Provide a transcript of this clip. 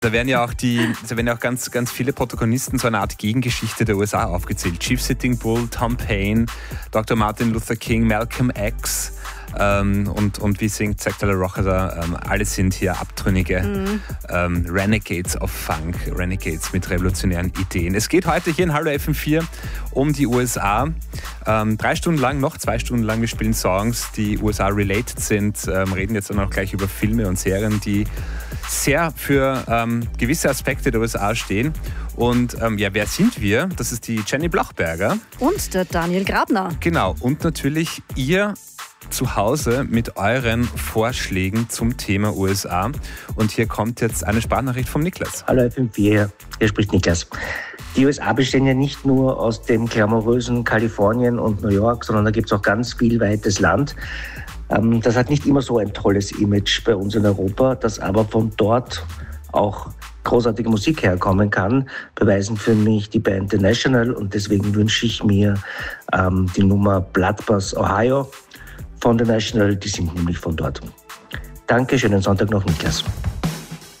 Da werden ja auch ganz, ganz viele Protagonisten so eine Art Gegengeschichte der USA aufgezählt. Chief Sitting Bull, Tom Paine, Dr. Martin Luther King, Malcolm X und wie singt Zack de la Rocha da, alle sind hier abtrünnige Renegades of Funk, Renegades mit revolutionären Ideen. Es geht heute hier in Hallo FM4 um die USA. 3 Stunden lang, noch 2 Stunden lang, wir spielen Songs, die USA-related sind, reden jetzt dann auch gleich über Filme und Serien, die sehr für gewisse Aspekte der USA stehen. Und wer sind wir? Das ist die Jenny Blochberger. Und der Daniel Grabner. Genau, und natürlich ihr zu Hause mit euren Vorschlägen zum Thema USA. Und hier kommt jetzt eine Sprachnachricht vom Niklas. Hallo FM4, hier spricht Niklas. Die USA bestehen ja nicht nur aus dem glamourösen Kalifornien und New York, sondern da gibt es auch ganz viel weites Land. Das hat nicht immer so ein tolles Image bei uns in Europa, das aber von dort auch großartige Musik herkommen kann, beweisen für mich die Band The National, und deswegen wünsche ich mir die Nummer Bloodbath Ohio von The National, die sind nämlich von dort. Danke, schönen Sonntag noch, Niklas.